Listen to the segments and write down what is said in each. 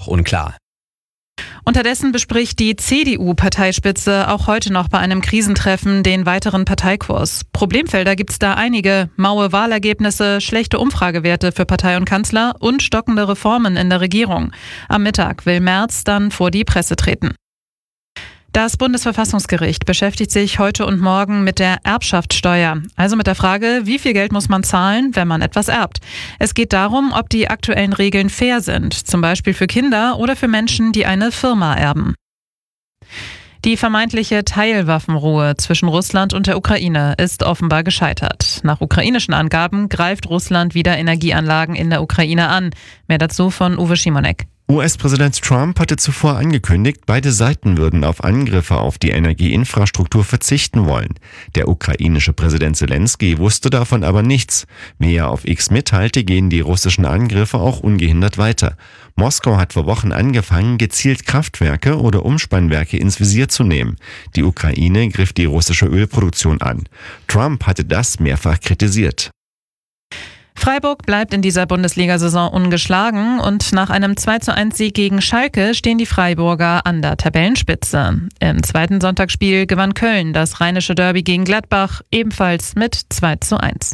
unklar. Unterdessen bespricht die CDU-Parteispitze auch heute noch bei einem Krisentreffen den weiteren Parteikurs. Problemfelder gibt's da einige. Maue Wahlergebnisse, schlechte Umfragewerte für Partei und Kanzler und stockende Reformen in der Regierung. Am Mittag will Merz dann vor die Presse treten. Das Bundesverfassungsgericht beschäftigt sich heute und morgen mit der Erbschaftssteuer, also mit der Frage, wie viel Geld muss man zahlen, wenn man etwas erbt. Es geht darum, ob die aktuellen Regeln fair sind, zum Beispiel für Kinder oder für Menschen, die eine Firma erben. Die vermeintliche Teilwaffenruhe zwischen Russland und der Ukraine ist offenbar gescheitert. Nach ukrainischen Angaben greift Russland wieder Energieanlagen in der Ukraine an. Mehr dazu von Uwe Schimonek. US-Präsident Trump hatte zuvor angekündigt, beide Seiten würden auf Angriffe auf die Energieinfrastruktur verzichten wollen. Der ukrainische Präsident Zelensky wusste davon aber nichts. Wie er auf X mitteilte, gehen die russischen Angriffe auch ungehindert weiter. Moskau hat vor Wochen angefangen, gezielt Kraftwerke oder Umspannwerke ins Visier zu nehmen. Die Ukraine griff die russische Ölproduktion an. Trump hatte das mehrfach kritisiert. Freiburg bleibt in dieser Bundesliga-Saison ungeschlagen und nach einem 2:1-Sieg gegen Schalke stehen die Freiburger an der Tabellenspitze. Im zweiten Sonntagsspiel gewann Köln das rheinische Derby gegen Gladbach ebenfalls mit 2:1.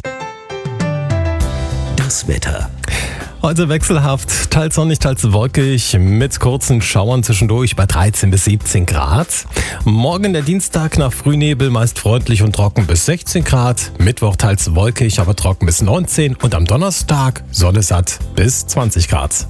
Das Wetter. Heute wechselhaft, teils sonnig, teils wolkig, mit kurzen Schauern zwischendurch bei 13 bis 17 Grad. Morgen der Dienstag nach Frühnebel meist freundlich und trocken bis 16 Grad. Mittwoch teils wolkig, aber trocken bis 19. Und am Donnerstag Sonne satt bis 20 Grad.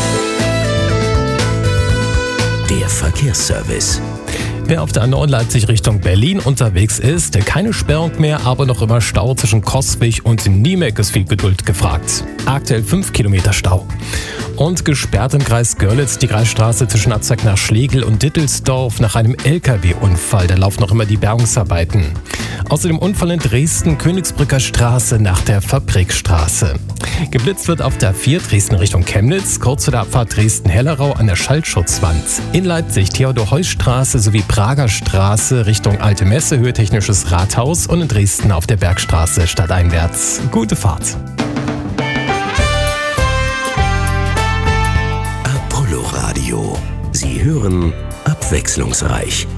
Der Verkehrsservice. Wer auf der A9 Leipzig Richtung Berlin unterwegs ist, keine Sperrung mehr, aber noch immer Stau zwischen Coswig und Niemek ist viel Geduld gefragt. Aktuell 5 Kilometer Stau. Und gesperrt im Kreis Görlitz die Kreisstraße zwischen Abzweig nach Schlegel und Dittelsdorf nach einem LKW-Unfall. Da laufen noch immer die Bergungsarbeiten. Außerdem Unfall in Dresden, Königsbrücker Straße nach der Fabrikstraße. Geblitzt wird auf der 4 Dresden Richtung Chemnitz, kurz vor der Abfahrt Dresden-Hellerau an der Schallschutzwand. In Leipzig Theodor-Heuss-Straße sowie Prager Straße Richtung Alte Messe, Höhe Technisches Rathaus und in Dresden auf der Bergstraße stadteinwärts. Gute Fahrt. Apollo Radio. Sie hören abwechslungsreich.